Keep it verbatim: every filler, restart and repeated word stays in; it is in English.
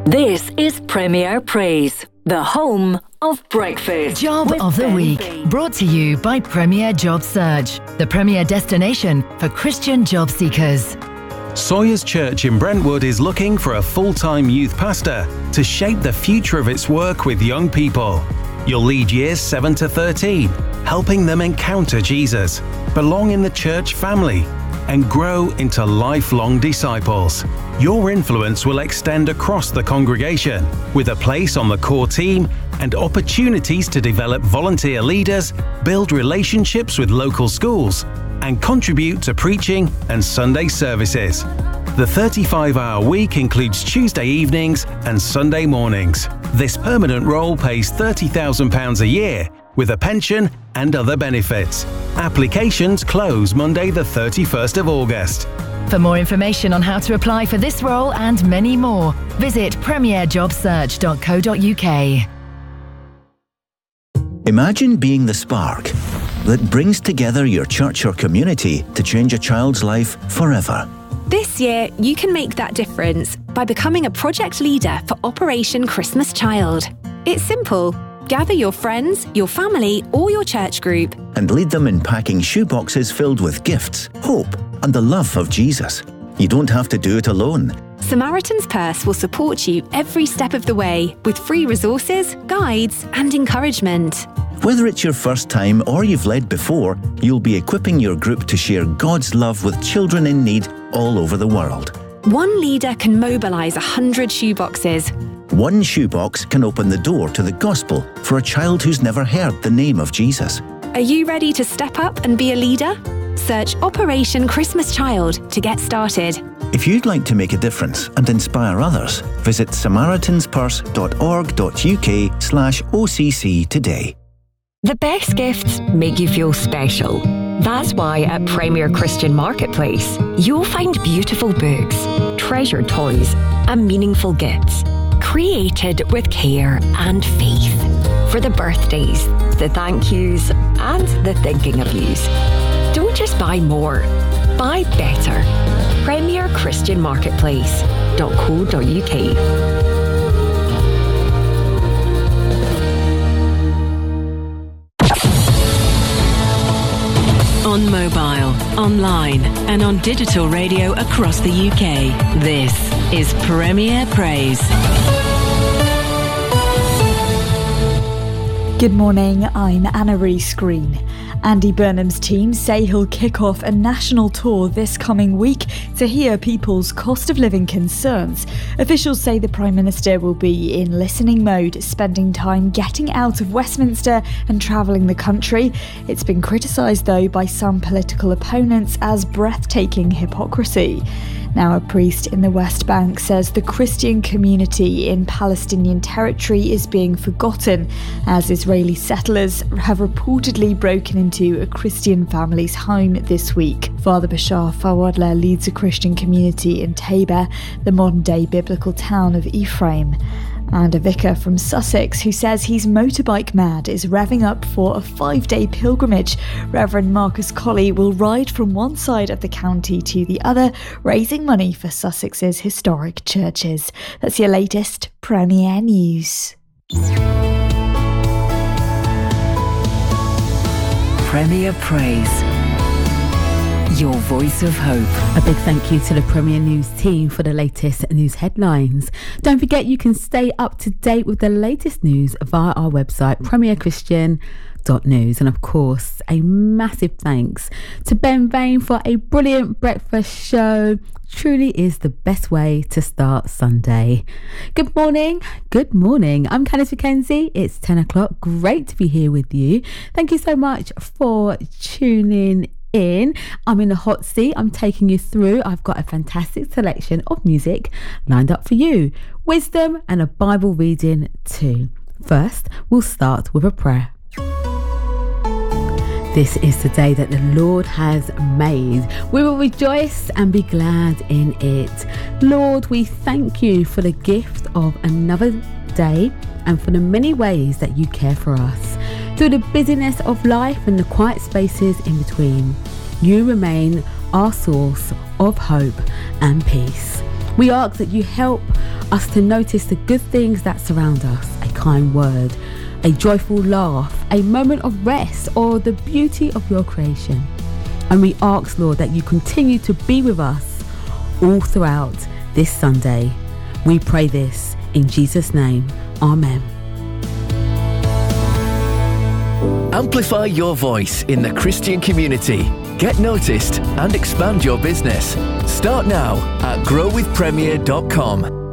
This is Premier Praise, the home of breakfast. Job of the Week, brought to you by Premier Job Search, the premier destination for Christian job seekers. Sawyers Church in Brentwood is looking for a full-time youth pastor to shape the future of its work with young people. You'll lead years seven to thirteen, helping them encounter Jesus, belong in the church family, and grow into lifelong disciples. Your influence will extend across the congregation, with a place on the core team and opportunities to develop volunteer leaders, build relationships with local schools, and contribute to preaching and Sunday services. The thirty-five hour week includes Tuesday evenings and Sunday mornings. This permanent role pays thirty thousand pounds a year, with a pension and other benefits. Applications close Monday the thirty-first of August. For more information on how to apply for this role and many more, visit premier job search dot co dot uk. Imagine being the spark that brings together your church or community to change a child's life forever. This year, you can make that difference by becoming a project leader for Operation Christmas Child. It's simple. Gather your friends, your family, or your church group and lead them in packing shoeboxes filled with gifts, hope, and the love of Jesus. You don't have to do it alone. Samaritan's Purse will support you every step of the way with free resources, guides, and encouragement. Whether it's your first time or you've led before, you'll be equipping your group to share God's love with children in need all over the world. One leader can mobilise one hundred shoeboxes. One shoebox can open the door to the gospel for a child who's never heard the name of Jesus. Are you ready to step up and be a leader? Search Operation Christmas Child to get started. If you'd like to make a difference and inspire others, visit samaritans purse dot org dot uk slash O C C today. The best gifts make you feel special. That's why at Premier Christian Marketplace, you'll find beautiful books, treasured toys, and meaningful gifts, created with care and faith. For the birthdays, the thank yous, and the thinking of yous. Don't just buy more, buy better. Premier Christian Marketplace dot co dot uk. On mobile, online, and on digital radio across the U K. This is Premier Praise. Good morning, I'm Anna-Reese Green. Andy Burnham's team say he'll kick off a national tour this coming week to hear people's cost of living concerns. Officials say the Prime Minister will be in listening mode, spending time getting out of Westminster and travelling the country. It's been criticised, though, by some political opponents as breathtaking hypocrisy. Now, a priest in the West Bank says the Christian community in Palestinian territory is being forgotten as Israeli settlers have reportedly broken into a Christian family's home this week. Father Bashar Fawadler leads a Christian community in Tabor, the modern-day biblical town of Ephraim. And a vicar from Sussex who says he's motorbike mad is revving up for a five-day pilgrimage. Reverend Marcus Colley will ride from one side of the county to the other, raising money for Sussex's historic churches. That's your latest Premier News. Premier Praise, your voice of hope. A big thank you to the Premier News team for the latest news headlines. Don't forget you can stay up to date with the latest news via our website, premier christian dot news. And of course, a massive thanks to Ben Vane for a brilliant breakfast show. Truly is the best way to start Sunday. Good morning. Good morning. I'm Candice McKenzie. It's ten o'clock. Great to be here with you. Thank you so much for tuning in. I'm in the hot seat. I'm taking you through. I've got a fantastic selection of music lined up for you. Wisdom and a Bible reading too. First, we'll start with a prayer. This is the day that the Lord has made. We will rejoice and be glad in it. Lord, we thank you for the gift of another day and for the many ways that you care for us. Through the busyness of life and the quiet spaces in between, you remain our source of hope and peace. We ask that you help us to notice the good things that surround us, a kind word, a joyful laugh, a moment of rest, or the beauty of your creation. And we ask, Lord, that you continue to be with us all throughout this Sunday. We pray this in Jesus' name. Amen. Amplify your voice in the Christian community. Get noticed and expand your business. Start now at grow with premier dot com.